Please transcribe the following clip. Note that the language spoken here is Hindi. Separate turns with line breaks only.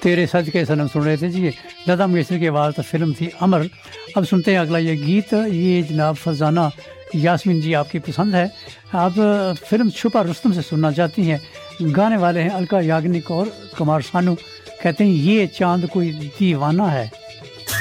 तेरे सज के सनम सुन रहे थे जी, लता मंगेशकर की आवाज़ तो फिल्म थी अमर। अब सुनते हैं अगला ये गीत, ये जनाब फरजाना यास्मीन जी आपकी पसंद है। आप फिल्म छुपा रुस्तम से सुनना चाहती हैं। गाने वाले हैं अलका याग्निक और कुमार सानू। कहते हैं ये चांद कोई दीवाना है।